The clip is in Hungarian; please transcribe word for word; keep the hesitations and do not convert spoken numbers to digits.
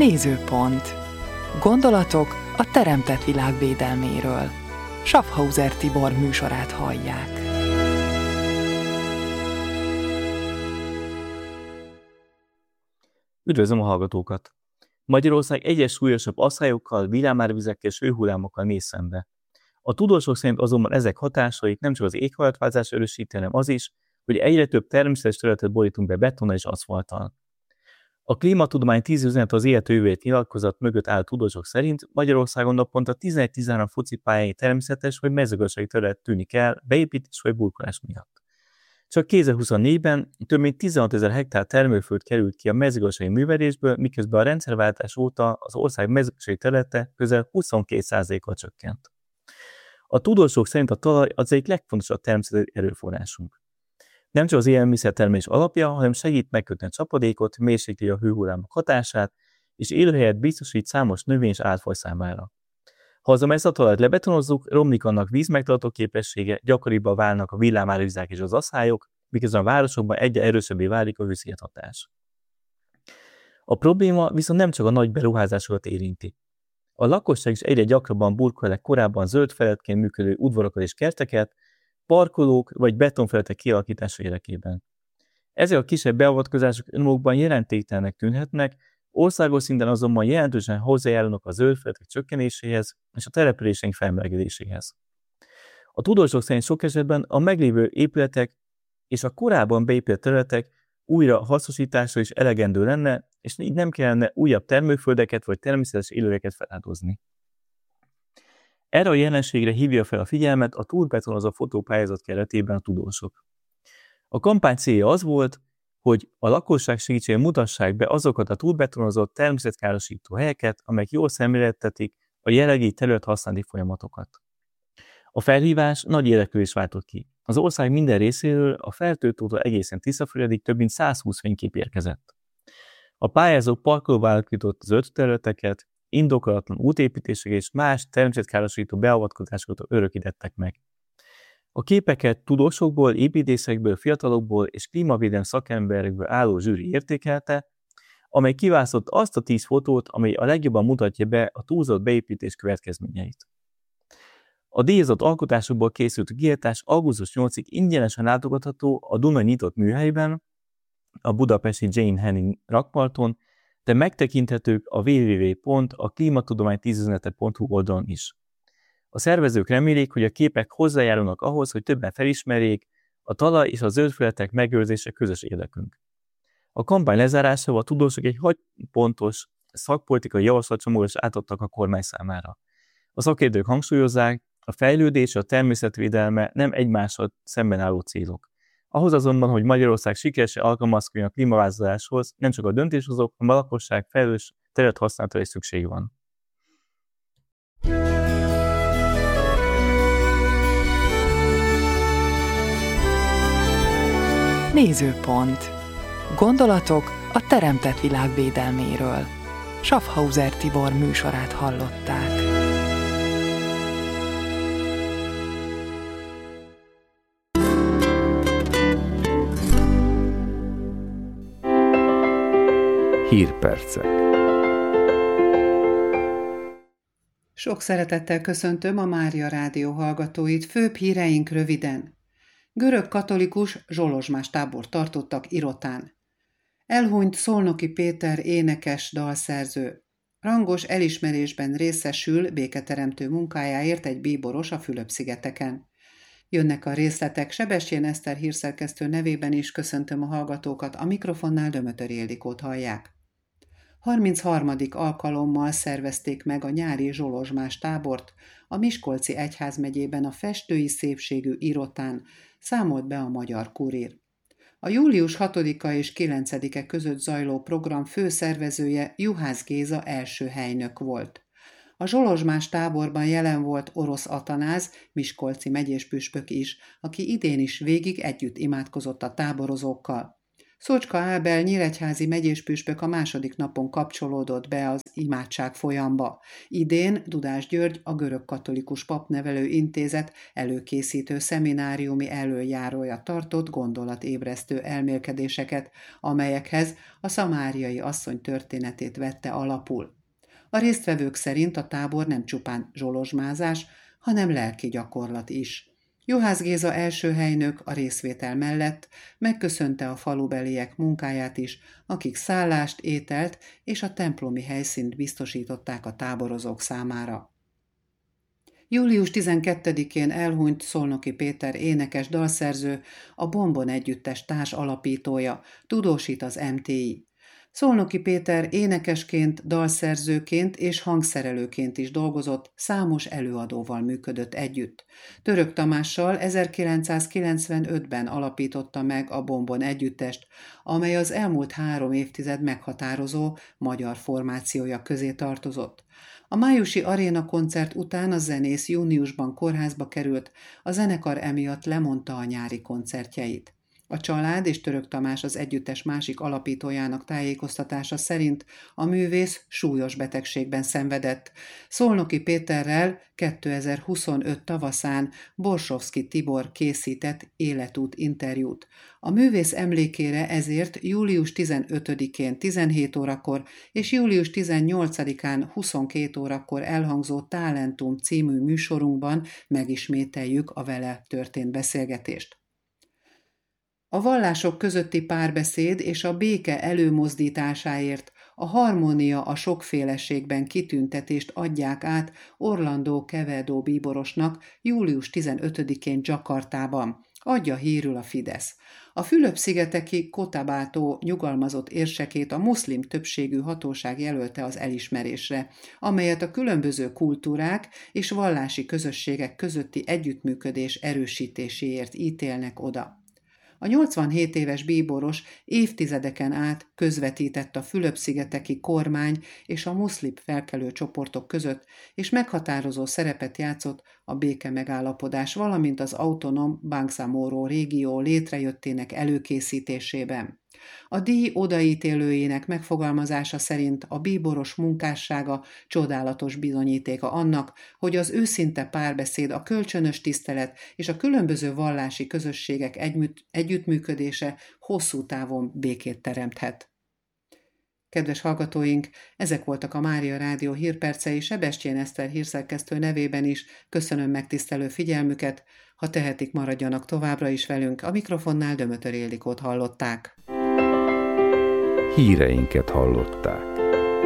Nézőpont. Gondolatok a teremtett világ védelméről. Schaffhauser Tibor műsorát hallják. Üdvözlöm a hallgatókat! Magyarország egyes súlyosabb asszályokkal, villámárvizekkel és hőhullámokkal néz szembe. A tudósok szerint azonban ezek hatásait nem csak az éghajlatváltozás erősíti, hanem az is, hogy egyre több természetes területet borítunk be betonnal és aszfalttal. A Klímatudomány tíz üzenet az élet jövőjét nyilatkozat mögött áll tudósok szerint Magyarországon naponta tizenegy-tizenhárom focipályai természetes vagy mezőgazdasági terület tűnik el beépítés vagy burkolás miatt. Csak kétezer-huszonnégyben több mint tizenhatezer hektár termőföld került ki a mezőgazdasági művelésből, miközben a rendszerváltás óta az ország mezőgazdasági területe közel huszonkét százalékkal csökkent. A tudósok szerint a talaj az egyik legfontosabb természeti erőforrásunk. Nem csak az élelmiszertermelés alapja, hanem segít megkötni a csapadékot, mérsékli a hőhullámok hatását, és élőhelyet biztosít számos növény és állatfaj számára. Ha azonban ezt a talajt lebetonozzuk, romlik annak vízmegtartó képessége, gyakoribbá válnak a villámárvizek és az aszályok, miközben a városokban egyre erősebbé válik a hőszigethatás. A probléma viszont nem csak a nagy beruházásokat érinti. A lakosság is egyre gyakrabban burkol le korábban zöld felületként működő udvarokat és kerteket, parkolók vagy betonfelületek kialakítása érdekében. Ezek a kisebb beavatkozások önmagukban jelentéktelennek tűnhetnek, országos szinten azonban jelentősen hozzájárulnak a zöld felületek csökkenéséhez és a településeink felmelegedéséhez. A tudósok szerint sok esetben a meglévő épületek és a korábban beépített területek újra hasznosítása is elegendő lenne, és így nem kellene újabb termőföldeket vagy természetes élőhelyeket feláldozni. Erre a jelenségre hívja fel a figyelmet a túlbetonozott fotópályázat keretében a tudósok. A kampány célja az volt, hogy a lakosság segítségével mutassák be azokat a túlbetonozott természetkárosító helyeket, amelyek jól szemléltetik a jelenlegi területhasználati folyamatokat. A felhívás nagy érdeklődést váltott ki. Az ország minden részéről a Fertőtótól egészen Tiszafüredig több mint százhúsz fénykép érkezett. A pályázók parkolóba alakított zöld területeket, indokolatlan útépítéseket és más természetkárosító beavatkozásokat örökítettek meg. A képeket tudósokból, építészekből, fiatalokból és klímavédelmi szakemberekből álló zsűri értékelte, amely kiválasztott azt a tíz fotót, amely a legjobban mutatja be a túlzott beépítés következményeit. A díjazott alkotásokból készült a kiállítás augusztus nyolcadikáig ingyenesen látogatható a Duna nyitott műhelyben, a budapesti Jane Henning rakparton, de megtekinthetők a double-u double-u double-u pont a klímatudomány tíz üzenete pont hu oldalon is. A szervezők remélik, hogy a képek hozzájárulnak ahhoz, hogy többen felismerjék, a talaj és a zöldfelületek megőrzése közös érdekünk. A kampány lezárásával a tudósok egy hat pontos szakpolitikai javaslatcsomagot is átadtak a kormány számára. A szakértők hangsúlyozzák, a fejlődés és a természetvédelme nem egymással szemben álló célok. Ahhoz azonban, hogy Magyarország sikeresen alkalmazkodjon a klímaváltozáshoz, nem csak a döntéshozók, hanem a lakosság felelős területhasználatra is szükség van. Nézőpont. Gondolatok a teremtett világ védelméről. Schaffhauser Tibor műsorát hallották. Hírpercek. Sok szeretettel köszöntöm a Mária Rádió hallgatóit, főbb híreink röviden. Görög katolikus zsolozsmás tábort tartottak Irotán. Elhunyt Szolnoki Péter énekes dalszerző. Rangos elismerésben részesül béketeremtő munkájáért egy bíboros a Fülöp-szigeteken. Jönnek a részletek, Sebestyén Eszter hírszerkesztő nevében is köszöntöm a hallgatókat, a mikrofonnál Dömötör Ildikót hallják. harmincharmadik alkalommal szervezték meg a nyári zsolozsmás tábort a Miskolci egyházmegyében a festői szépségű Irotán, számolt be a Magyar Kurír. A július hatodika és kilencedike között zajló program főszervezője Juhász Géza első helynök volt. A zsolozsmás táborban jelen volt Orosz Atanáz, miskolci megyéspüspök is, aki idén is végig együtt imádkozott a táborozókkal. Szocska Ábel nyíregyházi megyéspüspök a második napon kapcsolódott be az imádság folyamba. Idén Dudás György, a Görögkatolikus Papnevelő Intézet előkészítő szemináriumi elöljárója tartott gondolatébresztő elmélkedéseket, amelyekhez a szamáriai asszony történetét vette alapul. A résztvevők szerint a tábor nem csupán zsolozsmázás, hanem lelki gyakorlat is. Juhász Géza első helynök a részvétel mellett megköszönte a falubeliek munkáját is, akik szállást, ételt és a templomi helyszínt biztosították a táborozók számára. július tizenkettedikén elhunyt Szolnoki Péter énekes dalszerző, a Bombon Együttes társ alapítója, tudósít az em té i. Szolnoki Péter énekesként, dalszerzőként és hangszerelőként is dolgozott, számos előadóval működött együtt. Török Tamással ezerkilencszázkilencvenötben alapította meg a Bombon Együttest, amely az elmúlt három évtized meghatározó magyar formációja közé tartozott. A májusi aréna koncert után a zenész júniusban kórházba került, a zenekar emiatt lemondta a nyári koncertjeit. A család és Török Tamás az együttes másik alapítójának tájékoztatása szerint a művész súlyos betegségben szenvedett. Szolnoki Péterrel kétezer-huszonöt tavaszán Borsovszky Tibor készített életút interjút. A művész emlékére ezért július tizenötödikén tizenhét órakor és július tizennyolcadikán huszonkét órakor elhangzó Talentum című műsorunkban megismételjük a vele történt beszélgetést. A vallások közötti párbeszéd és a béke előmozdításáért, a harmónia a sokféleségben kitüntetést adják át Orlando Quevedo bíborosnak július tizenötödikén Jakartában, adja hírül a Fidesz. A Fülöp-szigeteki Cotabato nyugalmazott érsekét a muszlim többségű hatóság jelölte az elismerésre, amelyet a különböző kultúrák és vallási közösségek közötti együttműködés erősítéséért ítélnek oda. A nyolcvanhét éves bíboros évtizedeken át közvetített a Fülöp-szigeteki kormány és a muszlim felkelő csoportok között, és meghatározó szerepet játszott a béke megállapodás, valamint az autonóm Bangsamoro régió létrejöttének előkészítésében. A díj odaítélőjének megfogalmazása szerint a bíboros munkássága csodálatos bizonyítéka annak, hogy az őszinte párbeszéd, a kölcsönös tisztelet és a különböző vallási közösségek együttműködése hosszú távon békét teremthet. Kedves hallgatóink, ezek voltak a Mária Rádió hírpercei, Sebestyén Eszter hírszerkesztő nevében is. Köszönöm megtisztelő figyelmüket, ha tehetik, maradjanak továbbra is velünk, a mikrofonnál Dömötör Ildikót hallották. Híreinket hallották.